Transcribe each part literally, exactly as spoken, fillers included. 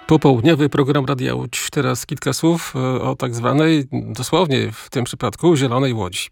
Popołudniowy program Radia Łódź. Teraz kilka słów o tak zwanej, dosłownie w tym przypadku, zielonej Łodzi.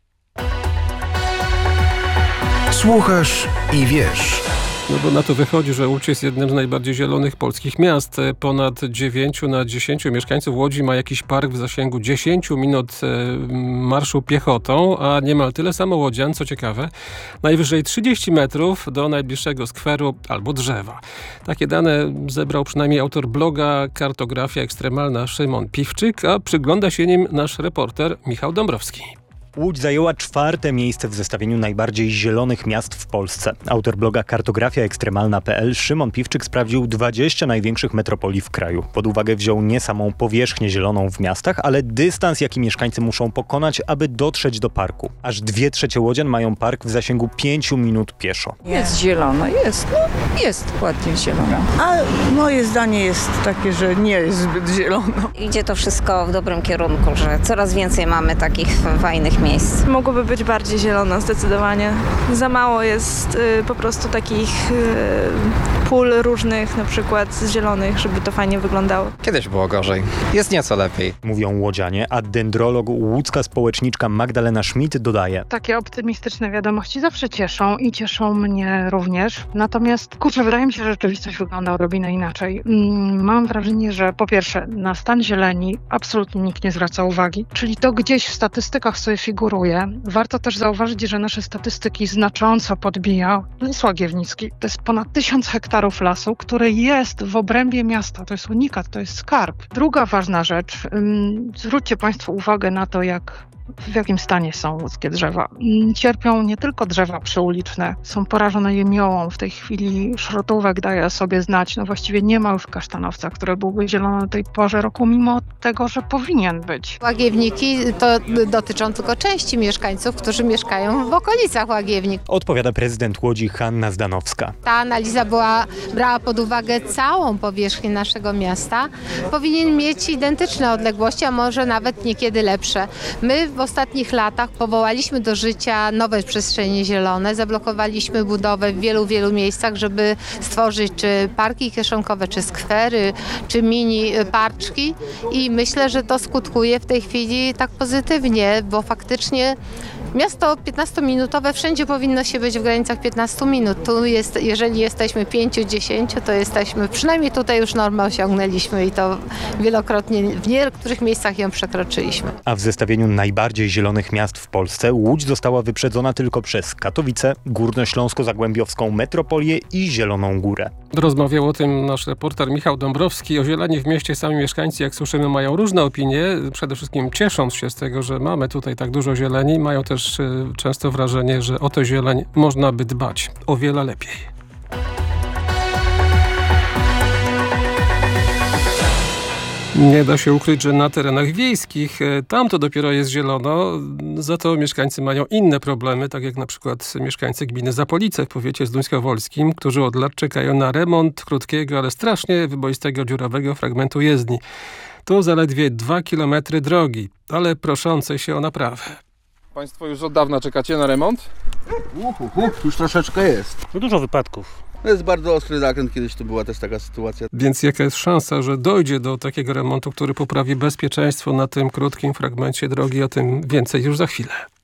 Słuchasz i wiesz. No bo na to wychodzi, że Łódź jest jednym z najbardziej zielonych polskich miast. Ponad dziewięć na dziesięć mieszkańców Łodzi ma jakiś park w zasięgu dziesięć minut marszu piechotą, a niemal tyle samo łodzian, co ciekawe, najwyżej trzydzieści metrów do najbliższego skweru albo drzewa. Takie dane zebrał przynajmniej autor bloga Kartografia Ekstremalna Szymon Piwczyk, a przygląda się nim nasz reporter Michał Dąbrowski. Łódź zajęła czwarte miejsce w zestawieniu najbardziej zielonych miast w Polsce. Autor bloga kartografia ekstremalna kropka p l Szymon Piwczyk sprawdził dwadzieścia największych metropolii w kraju. Pod uwagę wziął nie samą powierzchnię zieloną w miastach, ale dystans, jaki mieszkańcy muszą pokonać, aby dotrzeć do parku. Aż dwie trzecie łodzian mają park w zasięgu pięciu minut pieszo. Jest zielono, jest, no jest ładnie zielono. A moje zdanie jest takie, że nie jest zbyt zielono. Idzie to wszystko w dobrym kierunku, że coraz więcej mamy takich fajnych miejsc. Mogłoby być bardziej zielono, zdecydowanie. Za mało jest y, po prostu takich y, pól różnych, na przykład zielonych, żeby to fajnie wyglądało. Kiedyś było gorzej. Jest nieco lepiej. Mówią łodzianie, a dendrolog, łódzka społeczniczka Magdalena Schmidt dodaje. Takie optymistyczne wiadomości zawsze cieszą i cieszą mnie również. Natomiast, kurczę, wydaje mi się, że rzeczywistość wygląda odrobinę inaczej. Mam wrażenie, że po pierwsze na stan zieleni absolutnie nikt nie zwraca uwagi. Czyli to gdzieś w statystykach sobie figuruje. Warto też zauważyć, że nasze statystyki znacząco podbija Las Łagiewnicki. To jest ponad tysiąc hektarów lasu, który jest w obrębie miasta. To jest unikat, to jest skarb. Druga ważna rzecz. Zwróćcie Państwo uwagę na to, jak w jakim stanie są łódzkie drzewa. Cierpią nie tylko drzewa przyuliczne, są porażone jemiołą. W tej chwili szrotówek daje o sobie znać. No właściwie nie ma już kasztanowca, który byłby zielony o tej porze roku, mimo tego, że powinien być. Łagiewniki to dotyczą tylko części mieszkańców, którzy mieszkają w okolicach Łagiewnik. Odpowiada prezydent Łodzi Hanna Zdanowska. Ta analiza była, brała pod uwagę całą powierzchnię naszego miasta. Powinien mieć identyczne odległości, a może nawet niekiedy lepsze. My w ostatnich latach powołaliśmy do życia nowe przestrzenie zielone, zablokowaliśmy budowę w wielu, wielu miejscach, żeby stworzyć czy parki kieszonkowe, czy skwery, czy mini parczki i myślę, że to skutkuje w tej chwili tak pozytywnie, bo faktycznie miasto piętnastominutowe wszędzie powinno się być w granicach piętnastu minut. Tu jest, jeżeli jesteśmy pięć do dziesięciu, to jesteśmy, przynajmniej tutaj już normę osiągnęliśmy i to wielokrotnie, w niektórych miejscach ją przekroczyliśmy. A w zestawieniu najbardziej zielonych miast w Polsce Łódź została wyprzedzona tylko przez Katowice, Górnośląsko-Zagłębiowską metropolię i Zieloną Górę. Rozmawiał o tym nasz reporter Michał Dąbrowski. O zieleni w mieście sami mieszkańcy, jak słyszymy, mają różne opinie. Przede wszystkim ciesząc się z tego, że mamy tutaj tak dużo zieleni, mają też często wrażenie, że o tę zieleń można by dbać o wiele lepiej. Nie da się ukryć, że na terenach wiejskich tam to dopiero jest zielono, za to mieszkańcy mają inne problemy, tak jak na przykład mieszkańcy gminy Zapolice w powiecie zduńskowolskim, którzy od lat czekają na remont krótkiego, ale strasznie wyboistego dziurawego fragmentu jezdni. To zaledwie dwa kilometry drogi, ale proszące się o naprawę. Państwo już od dawna czekacie na remont? Uch, uch, uch, już troszeczkę jest. No dużo wypadków. To jest bardzo ostry zakręt, kiedyś to była też taka sytuacja. Więc jaka jest szansa, że dojdzie do takiego remontu, który poprawi bezpieczeństwo na tym krótkim fragmencie drogi? O tym więcej już za chwilę.